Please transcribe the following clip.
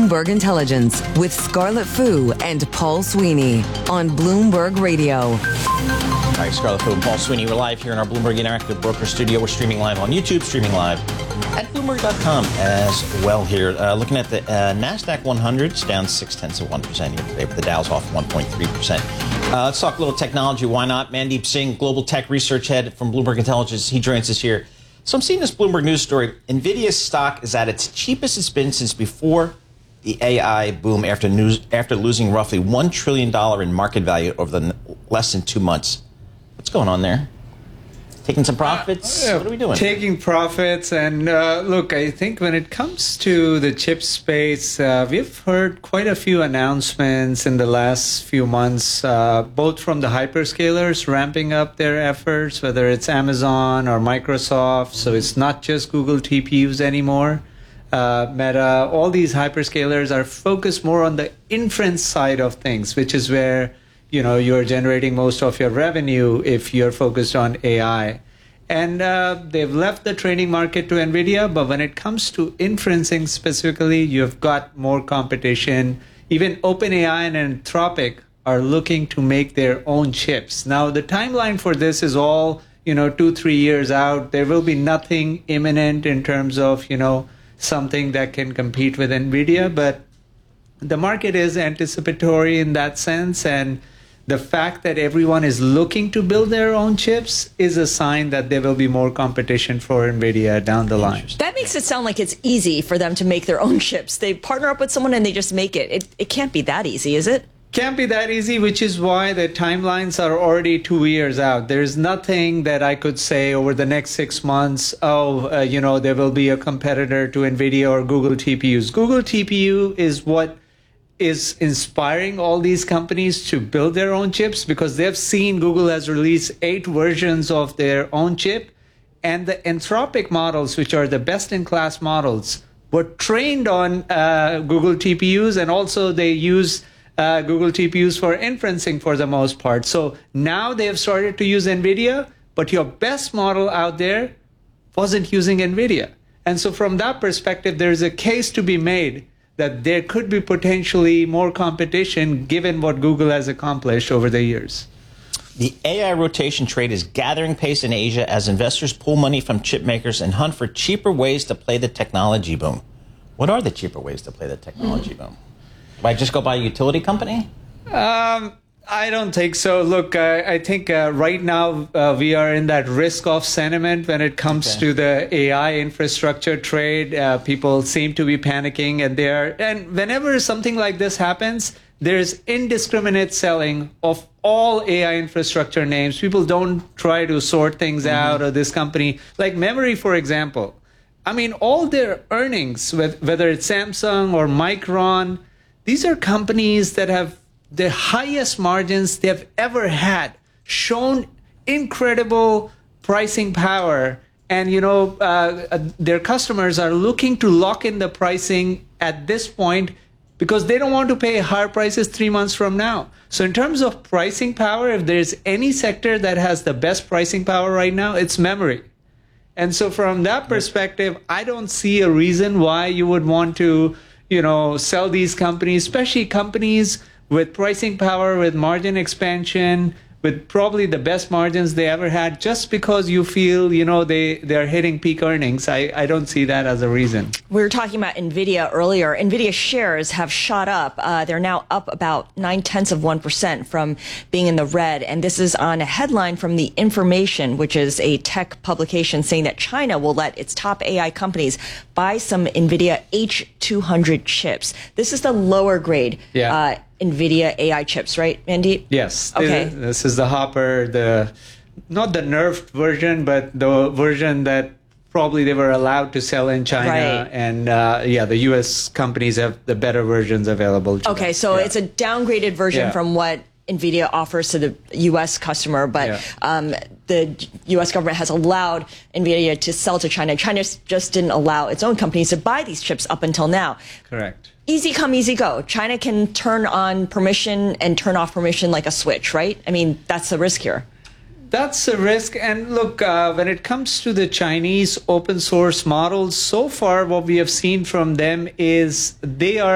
Bloomberg Intelligence with Scarlett Fu and Paul Sweeney on Bloomberg Radio. All right, Scarlett Fu and Paul Sweeney. We're live here in our Bloomberg Interactive Broker Studio. We're streaming live on YouTube, streaming live at Bloomberg.com as well here. Looking at the NASDAQ 100, it's down 0.6% here today, but the Dow's off 1.3%. Let's talk a little technology. Why not? Mandeep Singh, Global Tech Research Head from Bloomberg Intelligence. He joins us here. So I'm seeing this Bloomberg News story. NVIDIA's stock is at its cheapest it's been since before the AI boom after losing roughly $1 trillion in market value over the less than 2 months. What's going on there? Taking some profits? What are we doing? Taking profits. And look, I think when it comes to the chip space, we've heard quite a few announcements in the last few months, both from the hyperscalers ramping up their efforts, whether it's Amazon or Microsoft. So it's not just Google TPUs anymore. Meta, all these hyperscalers are focused more on the inference side of things, which is where you're generating most of your revenue if you're focused on AI. And they've left the training market to NVIDIA, but when it comes to inferencing specifically, you've got more competition. Even OpenAI and Anthropic are looking to make their own chips. Now, the timeline for this is all, 2-3 years out. There will be nothing imminent in terms of, something that can compete with NVIDIA, but the market is anticipatory in that sense, and the fact that everyone is looking to build their own chips is a sign that there will be more competition for NVIDIA down the line. That makes it sound like it's easy for them to make their own chips. They partner up with someone and they just make it. It can't be that easy, is it? Can't be that easy, which is why the timelines are already 2 years out. There's nothing that I could say over the next 6 months, there will be a competitor to NVIDIA or Google TPUs. Google TPU is what is inspiring all these companies to build their own chips, because they've seen Google has released 8 versions of their own chip, and the Anthropic models, which are the best-in-class models, were trained on Google TPUs, and also they use Google TPUs for inferencing for the most part. So now they have started to use NVIDIA, but your best model out there wasn't using NVIDIA. And so from that perspective, there's a case to be made that there could be potentially more competition given what Google has accomplished over the years. The AI rotation trade is gathering pace in Asia as investors pull money from chip makers and hunt for cheaper ways to play the technology boom. What are the cheaper ways to play the technology boom? Why just go buy a utility company? I don't think so. Look, I think right now we are in that risk-off sentiment when it comes to the AI infrastructure trade. People seem to be panicking, and whenever something like this happens, there's indiscriminate selling of all AI infrastructure names. People don't try to sort things out, or this company, like memory, for example. I mean, all their earnings, whether it's Samsung or Micron, these are companies that have the highest margins they've ever had, shown incredible pricing power, and their customers are looking to lock in the pricing at this point because they don't want to pay higher prices 3 months from now. So in terms of pricing power, if there's any sector that has the best pricing power right now, it's memory. And so from that perspective, I don't see a reason why you would want to sell these companies, especially companies with pricing power, with margin expansion, with probably the best margins they ever had, just because you feel, they're hitting peak earnings. I don't see that as a reason. We were talking about NVIDIA earlier. NVIDIA shares have shot up. They're now up about 0.9% from being in the red. And this is on a headline from The Information, which is a tech publication, saying that China will let its top AI companies buy some NVIDIA H200 chips. This is the lower grade NVIDIA AI chips, right, Mandeep? Yes. Okay. This is the Hopper, not the nerfed version, but the version that probably they were allowed to sell in China. Right. And the U.S. companies have the better versions available to them. So it's a downgraded version from what NVIDIA offers to the U.S. customer, but the U.S. government has allowed NVIDIA to sell to China. China just didn't allow its own companies to buy these chips up until now. Correct. Easy come, easy go. China can turn on permission and turn off permission like a switch, right? I mean, that's the risk here. That's a risk. And look, when it comes to the Chinese open source models, so far what we have seen from them is they are